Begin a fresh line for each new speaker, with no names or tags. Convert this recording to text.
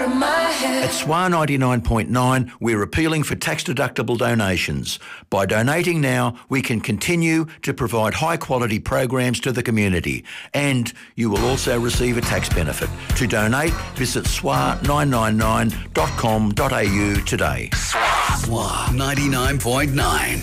of my head.
At SWA 99.9, we're appealing for tax-deductible donations. By donating now, we can continue to provide high-quality programs to the community, and you will also receive a tax benefit. To donate, visit swa999.com.au today.
SWA 99.9.